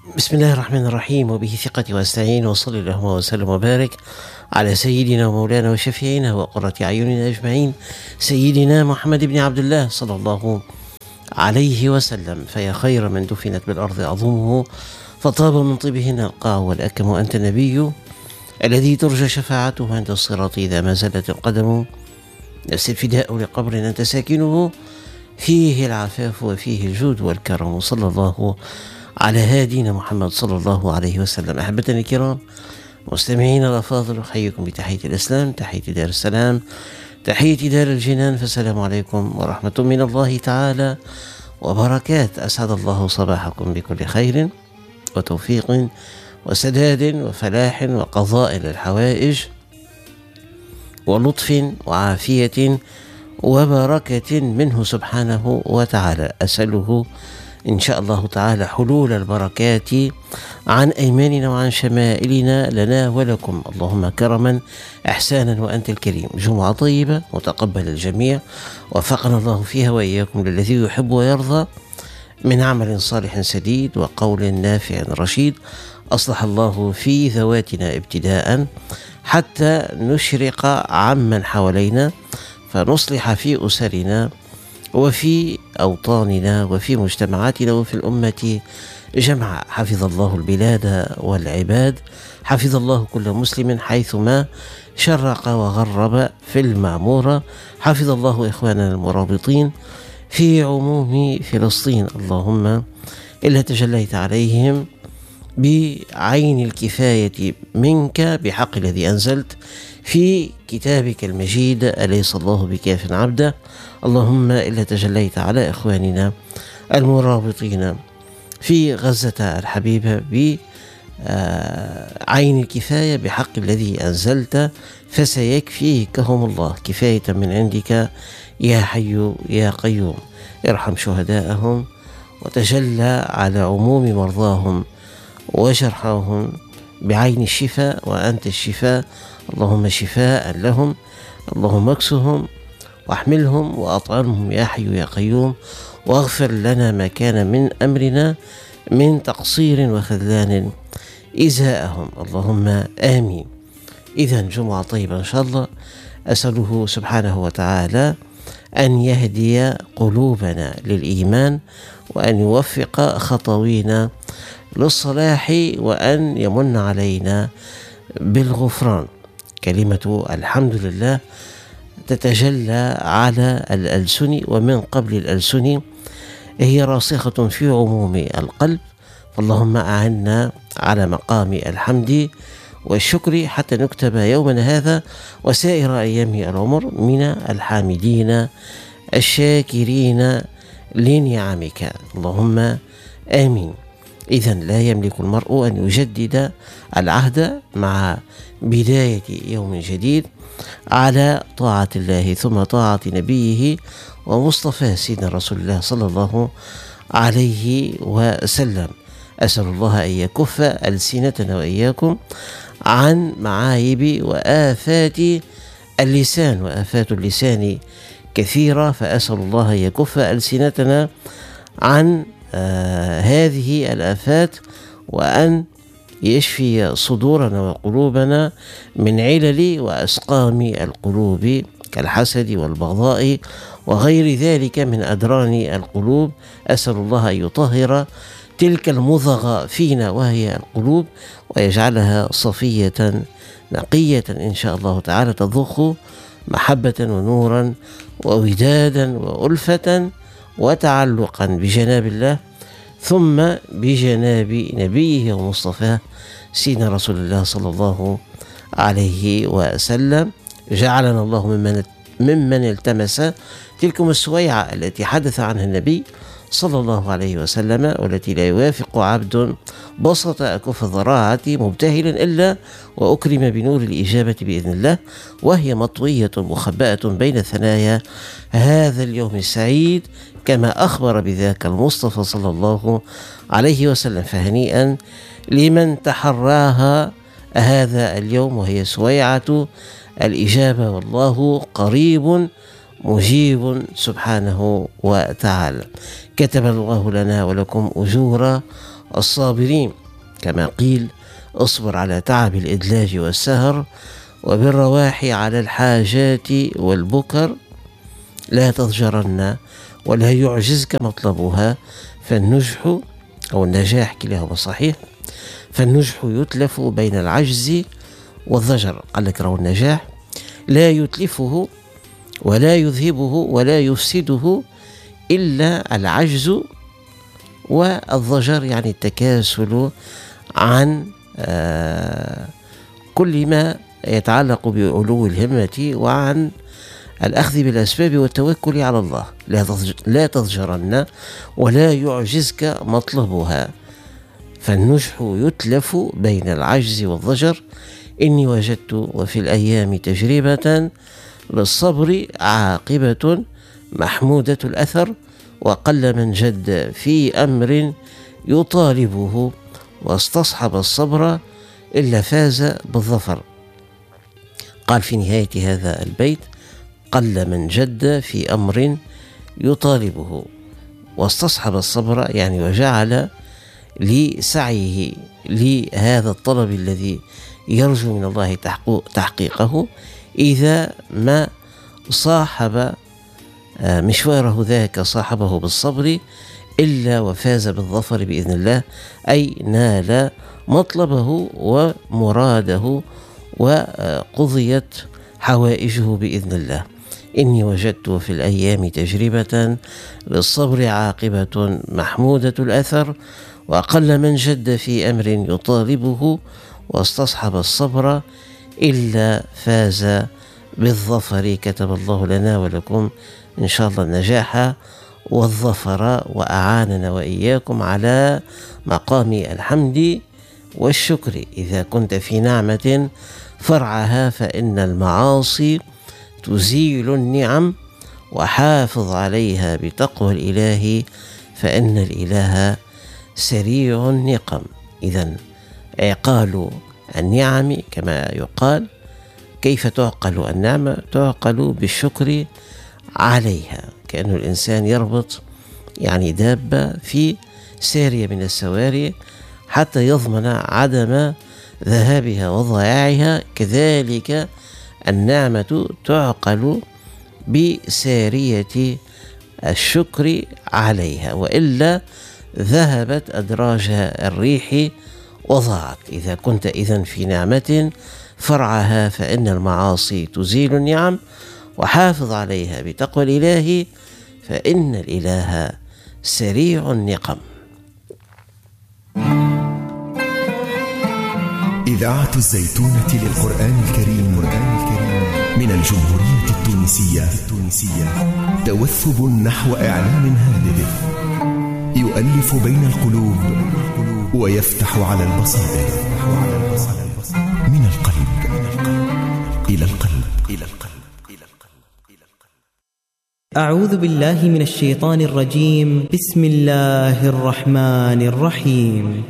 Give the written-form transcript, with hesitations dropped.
بسم الله الرحمن الرحيم، وبه ثقتي واستعين، وصلى اللهم وسلم وبارك على سيدنا ومولانا وشفيعنا وقرة أعيننا أجمعين، سيدنا محمد بن عبد الله صلى الله عليه وسلم. فيا خير من دفنت بالأرض أظمه، فطاب من طيبهن القاع والأكم، وأنت النبي الذي ترجى شفاعته عند الصراط إذا ما زلت القدم. نفس الفداء لقبر أنت ساكنه، فيه العفاف وفيه الجود والكرم. صلى الله على هادينا محمد صلى الله عليه وسلم. أحبتنا الكرام، مستمعين الأفاضل، أحييكم بتحية الإسلام، تحية دار السلام، تحية دار الجنان. فالسلام عليكم ورحمة من الله تعالى وبركات. أسعد الله صباحكم بكل خير وتوفيق وسداد وفلاح وقضاء للحوائج ولطف وعافية وبركة منه سبحانه وتعالى. أسأله إن شاء الله تعالى حلول البركات عن أيماننا وعن شمائلنا لنا ولكم، اللهم كرما إحسانا وأنت الكريم. جمعة طيبة متقبل الجميع، وفقنا الله فيها وإياكم للذي يحب ويرضى، من عمل صالح سديد وقول نافع رشيد. أصلح الله في ذواتنا ابتداء حتى نشرق عمن حوالينا، فنصلح في أسرنا وفي أوطاننا وفي مجتمعاتنا وفي الأمة جمعاء. حفظ الله البلاد والعباد، حفظ الله كل مسلم حيثما شرق وغرب في المعمورة، حفظ الله إخواننا المرابطين في عموم فلسطين. اللهم إلا تجليت عليهم بعين الكفاية منك بحق الذي أنزلت في كتابك المجيد، أليس الله بكاف عبده. اللهم إلا تجليت على إخواننا المرابطين في غزة الحبيبة بعين الكفاية بحق الذي أنزلت، فسيكفيكهم الله كفاية من عندك يا حي يا قيوم. ارحم شهداءهم وتجلى على عموم مرضاهم وجرحاهم بعين الشفاء، وأنت الشفاء. اللهم شفاء لهم، اللهم اكسهم واحملهم وأطعمهم يا حي يا قيوم، واغفر لنا ما كان من أمرنا من تقصير وخذلان إزاءهم، اللهم آمين. إذن جمعة طيبة إن شاء الله. أسأله سبحانه وتعالى أن يهدي قلوبنا للإيمان، وأن يوفق خطوينا للصلاح، وأن يمن علينا بالغفران. كلمة الحمد لله تتجلى على الألسن، ومن قبل الألسن هي راسخة في عموم القلب. فاللهم أعنا على مقام الحمد والشكر حتى نكتب يومنا هذا وسائر أيام العمر من الحامدين الشاكرين لنعمك، اللهم آمين. إذن لا يملك المرء أن يجدد العهد مع بداية يوم جديد على طاعة الله ثم طاعة نبيه ومصطفى سيدنا رسول الله صلى الله عليه وسلم. أسأل الله أن يكف ألسنتنا وإياكم عن معايب وآفات اللسان، وآفات اللسان كثيرة، فأسأل الله أن يكف ألسنتنا عن هذه الآفات، وأن يشفي صدورنا وقلوبنا من علل وأسقام القلوب كالحسد والبغضاء وغير ذلك من أدران القلوب. أسأل الله أن يطهر تلك المضغة فينا وهي القلوب، ويجعلها صفية نقية إن شاء الله تعالى، تضخ محبة ونورا وودادا وألفة وتعلقا بجناب الله ثم بجناب نبيه ومصطفاه سيدنا رسول الله صلى الله عليه وسلم. جعلنا الله ممن التمس تلكم السويعة التي حدث عنها النبي صلى الله عليه وسلم، والتي لا يوافق عبد بسط أكف الضراعة مبتهلا إلا وأكرم بنور الإجابة بإذن الله، وهي مطوية مخبأة بين ثنايا هذا اليوم السعيد كما أخبر بذاك المصطفى صلى الله عليه وسلم. فهنيئا لمن تحراها هذا اليوم، وهي سويعة الإجابة، والله قريب مجيب سبحانه وتعالى. كتب الله لنا ولكم أجور الصابرين. كما قيل: اصبر على تعب الإدلاج والسهر، وبالرواح على الحاجات والبكر، لا تضجرن ولا يعجزك مطلبها، فالنجح أو النجاح كلاهما صحيح، فالنجح يتلف بين العجز والضجر. قال لك راهو النجاح لا يتلفه ولا يذهبه ولا يفسده إلا العجز والضجر، يعني التكاسل عن كل ما يتعلق بعلو الهمة وعن الأخذ بالأسباب والتوكل على الله. لا تضجرن ولا يعجزك مطلبها، فالنجح يتلف بين العجز والضجر. إني وجدت وفي الأيام تجربة، للصبر عاقبة محمودة الأثر، وقل من جد في أمر يطالبه، واستصحب الصبر إلا فاز بالظفر. قال في نهاية هذا البيت: قل من جد في أمر يطالبه، واستصحب الصبر، يعني وجعل لسعيه لهذا الطلب الذي يرجو من الله تحقيقه، إذا ما صاحب مشواره ذاك صاحبه بالصبر إلا وفاز بالظفر بإذن الله، أي نال مطلبه ومراده وقضيت حوائجه بإذن الله. إني وجدت في الأيام تجربة، للصبر عاقبة محمودة الأثر، وأقل من جد في أمر يطالبه، واستصحب الصبر إلا فاز بالظفر. كتب الله لنا ولكم إن شاء الله النجاح والظفر، وأعاننا وإياكم على مقام الحمد والشكر. إذا كنت في نعمة فرعها، فإن المعاصي تزيل النعم، وحافظ عليها بتقوى الإله، فإن الإله سريع النقم. إذن عقال النعم كما يقال. كيف تعقل النعمة؟ تعقل بالشكر عليها، كأن الإنسان يربط يعني دابة في سارية من السواري حتى يضمن عدم ذهابها وضياعها. كذلك النعمة تعقل بسارية الشكر عليها، وإلا ذهبت أدراج الريح وضاعت. إذا كنت إذن في نعمة فرعها، فإن المعاصي تزيل النعم، وحافظ عليها بتقوى الإله، فإن الإله سريع النقم. إذاعة الزيتونة للقرآن الكريم من الجمهورية التونسية توثب نحو إعلام هادف يؤلف بين القلوب ويفتح على البصائر، من القلب إلى القلب. أعوذ بالله من الشيطان الرجيم. بسم الله الرحمن الرحيم.